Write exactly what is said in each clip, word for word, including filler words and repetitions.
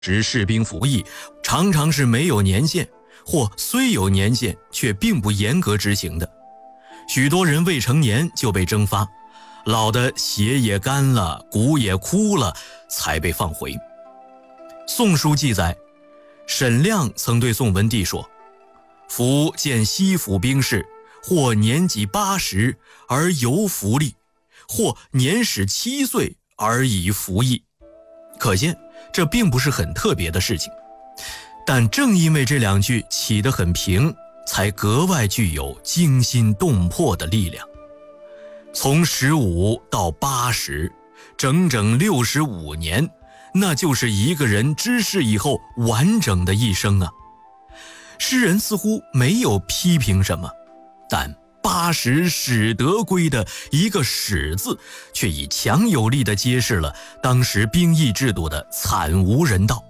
时士兵服役，常常是没有年限，或虽有年限却并不严格执行的。许多人未成年就被征发，老的血也干了，骨也枯了，才被放回。宋书记载，沈亮曾对宋文帝说：夫见西府兵士，或年纪八十而犹服役，或年始七岁而已服役。可见这并不是很特别的事情，但正因为这两句起得很平，才格外具有惊心动魄的力量。从十五到八十，整整六十五年，那就是一个人知识以后完整的一生啊。诗人似乎没有批评什么，但八十始得归的一个始字，却以强有力地揭示了当时兵役制度的惨无人道。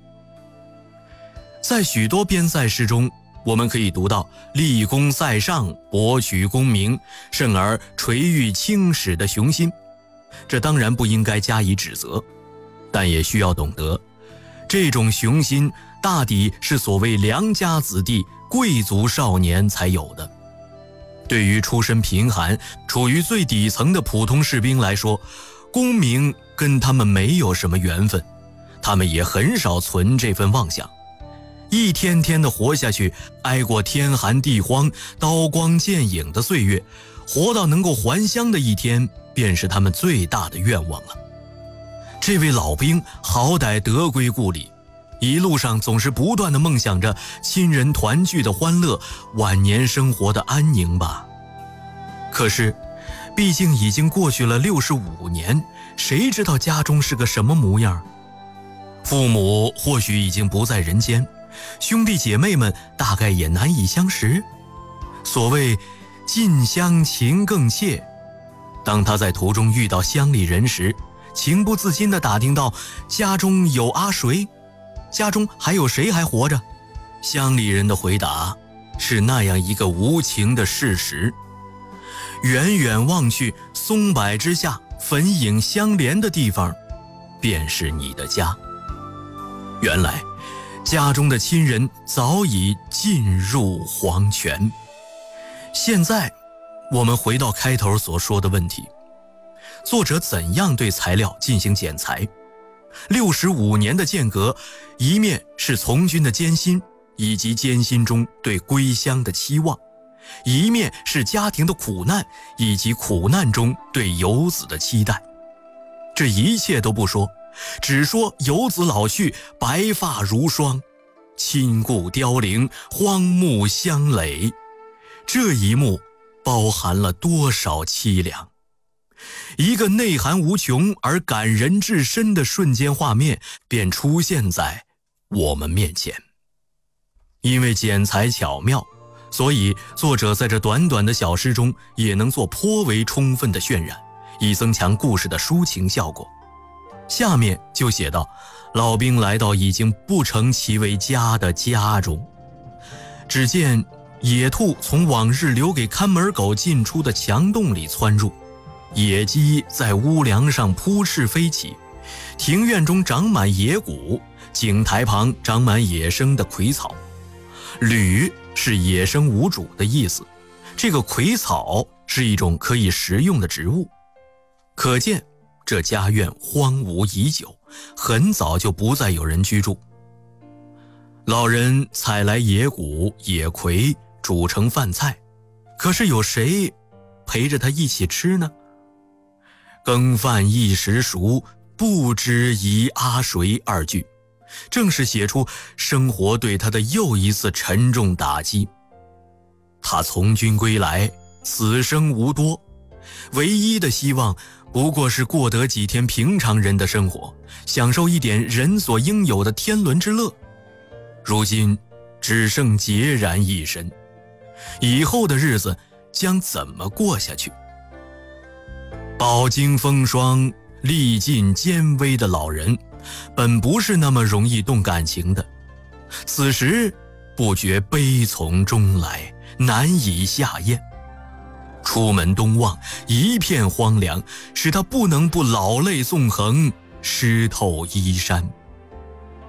在许多边塞诗中，我们可以读到立功塞上，博取功名，甚而垂誉青史的雄心，这当然不应该加以指责，但也需要懂得，这种雄心大抵是所谓良家子弟、贵族少年才有的。对于出身贫寒、处于最底层的普通士兵来说，功名跟他们没有什么缘分，他们也很少存这份妄想。一天天的活下去，挨过天寒地荒、刀光剑影的岁月，活到能够还乡的一天，便是他们最大的愿望了。这位老兵好歹得归故里，一路上总是不断地梦想着亲人团聚的欢乐，晚年生活的安宁吧。可是毕竟已经过去了六十五年，谁知道家中是个什么模样？父母或许已经不在人间，兄弟姐妹们大概也难以相识。所谓近乡情更切，当他在途中遇到乡里人时，情不自禁地打听到家中有阿谁，家中还有谁还活着。乡里人的回答是那样一个无情的事实：远远望去，松柏之下，粉影相连的地方，便是你的家。原来家中的亲人早已进入黄泉。现在我们回到开头所说的问题，作者怎样对材料进行剪裁？六十五年的间隔，一面是从军的艰辛，以及艰辛中对归乡的期望，一面是家庭的苦难，以及苦难中对游子的期待。这一切都不说，只说游子老去，白发如霜，亲故凋零，荒木相累。这一幕包含了多少凄凉？一个内涵无穷而感人至深的瞬间画面便出现在我们面前。因为剪裁巧妙，所以作者在这短短的小诗中也能做颇为充分的渲染，以增强故事的抒情效果。下面就写道，老兵来到已经不成其为家的家中，只见野兔从往日留给看门狗进出的墙洞里窜入，野鸡在屋梁上扑翅飞起，庭院中长满野谷，井台旁长满野生的葵草。履是野生无主的意思，这个葵草是一种可以食用的植物。可见这家院荒芜已久，很早就不再有人居住。老人采来野谷、野葵煮成饭菜，可是有谁陪着他一起吃呢？羹饭一时熟，不知宜阿谁二句，正是写出生活对他的又一次沉重打击。他从军归来，此生无多，唯一的希望不过是过得几天平常人的生活，享受一点人所应有的天伦之乐。如今只剩孑然一身，以后的日子将怎么过下去？饱经风霜、历尽艰危的老人，本不是那么容易动感情的，此时不觉悲从中来，难以下咽。出门东望，一片荒凉，使他不能不老泪纵横，湿透衣衫。